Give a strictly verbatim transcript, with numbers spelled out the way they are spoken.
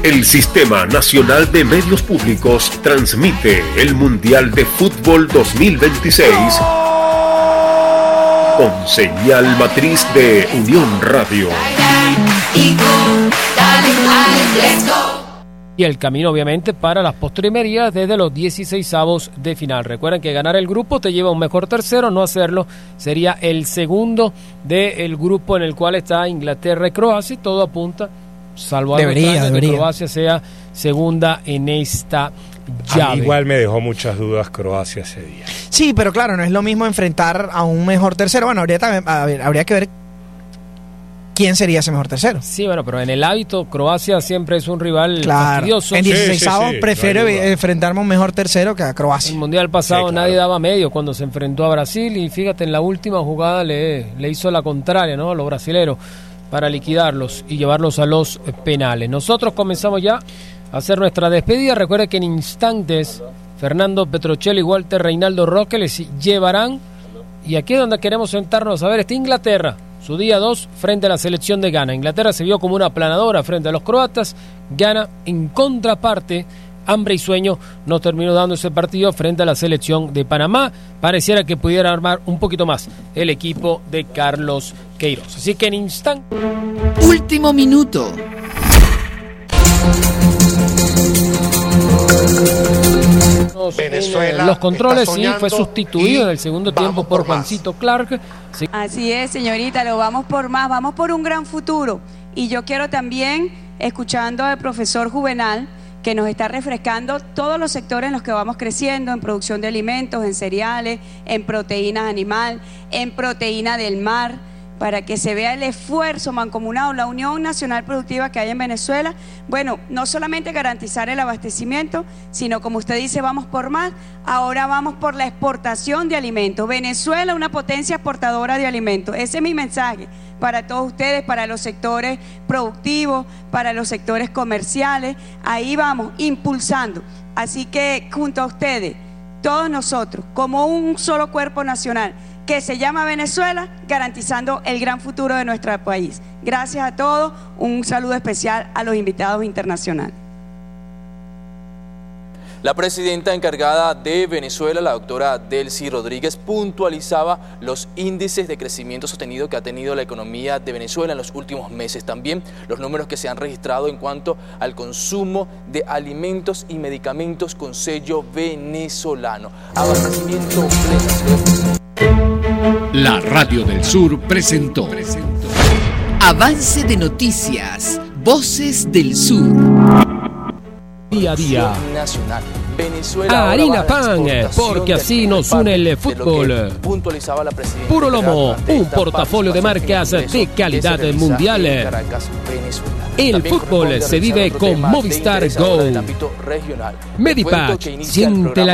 El Sistema Nacional de Medios Públicos transmite el Mundial de Fútbol dos mil veintiséis con señal matriz de Unión Radio. Y el camino obviamente para las postrimerías desde los dieciseisavos de final. Recuerden que ganar el grupo te lleva a un mejor tercero, no hacerlo sería el segundo del grupo en el cual está Inglaterra y Croacia, y todo apunta, salvo debería, que debería. Croacia sea segunda en esta llave. A mí igual me dejó muchas dudas Croacia ese día. Sí, pero claro, no es lo mismo enfrentar a un mejor tercero. Bueno, habría, también, a ver, habría que ver quién sería ese mejor tercero. Sí, bueno, pero en el hábito Croacia siempre es un rival claro. fastidioso. En dieciseisavos sí, sí, sí, prefiero no hay duda. enfrentarme a un mejor tercero que a Croacia. El mundial pasado Sí, claro. nadie daba medio cuando se enfrentó a Brasil, y fíjate, en la última jugada le, le hizo la contraria, ¿no?, a los brasileros para liquidarlos y llevarlos a los penales. Nosotros comenzamos ya a hacer nuestra despedida. Recuerde que en instantes Fernando Petrocelli y Walter Reinaldo Roque les llevarán, y aquí es donde queremos sentarnos a ver, está Inglaterra, su día dos frente a la selección de Ghana. Inglaterra se vio como una aplanadora frente a los croatas. Ghana, en contraparte, hambre y sueño, nos terminó dando ese partido frente a la selección de Panamá. Pareciera que pudiera armar un poquito más el equipo de Carlos Queiroz. Así que en instante... Último minuto. Venezuela, en los controles, sí, fue sustituido en el segundo tiempo por, por Juancito Clark. Sí. Así es, señorita, lo vamos por más, vamos por un gran futuro. Y yo quiero también, escuchando al profesor Juvenal, que nos está refrescando todos los sectores en los que vamos creciendo, en producción de alimentos, en cereales, en proteínas animal, en proteína del mar, para que se vea el esfuerzo mancomunado, la Unión Nacional Productiva que hay en Venezuela. Bueno, no solamente garantizar el abastecimiento, sino, como usted dice, vamos por más. Ahora vamos por la exportación de alimentos. Venezuela, una potencia exportadora de alimentos. Ese es mi mensaje para todos ustedes, para los sectores productivos, para los sectores comerciales. Ahí vamos, impulsando. Así que junto a ustedes, todos nosotros, como un solo cuerpo nacional, que se llama Venezuela, garantizando el gran futuro de nuestro país. Gracias a todos, un saludo especial a los invitados internacionales. La presidenta encargada de Venezuela, la doctora Delcy Rodríguez, puntualizaba los índices de crecimiento sostenido que ha tenido la economía de Venezuela en los últimos meses. También los números que se han registrado en cuanto al consumo de alimentos y medicamentos con sello venezolano. Abastecimiento pleno. La Radio del Sur presentó Avance de Noticias, Voces del Sur. Día a día. Nacional. Venezuela Harina Pan, porque así nos une el fútbol. Puro Lomo, un portafolio de marcas de calidad mundial. El fútbol se vive con Movistar Go. Medipack, siente la